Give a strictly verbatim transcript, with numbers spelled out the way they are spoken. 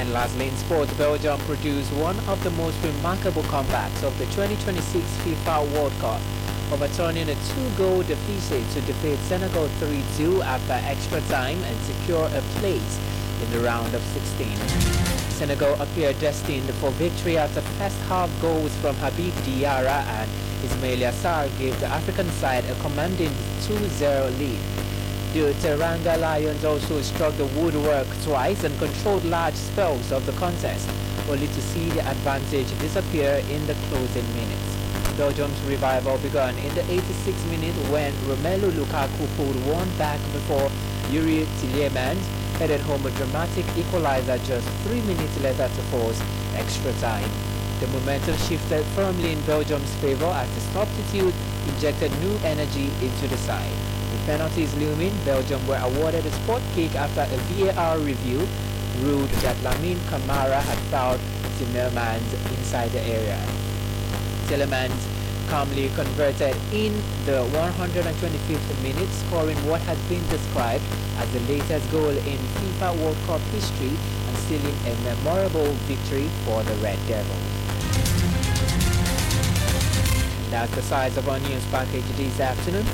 And lastly, in sports, Belgium produced one of the most remarkable comebacks of the twenty twenty-six FIFA World Cup, overturning a two-goal deficit to defeat Senegal three two after extra time and secure a place in the round of sixteen. Senegal appeared destined for victory after first half goals from Habib Diarra and Ismaila Sarr gave the African side a commanding two zero lead. The Teranga Lions also struck the woodwork twice and controlled large spells of the contest, only to see the advantage disappear in the closing minutes. Belgium's revival began in the eighty-sixth minute when Romelu Lukaku pulled one back before Yuri Tielemans headed home a dramatic equalizer just three minutes later to force extra time. The momentum shifted firmly in Belgium's favor as the substitute injected new energy into the side. With penalties looming, Belgium were awarded a spot kick after a V A R review ruled that Lamine Camara had fouled Tielemans inside the area. Tielemans calmly converted in the one hundred twenty-fifth minute, scoring what has been described as the latest goal in FIFA World Cup history and sealing a memorable victory for the Red Devils. That's the size of our news package this afternoon.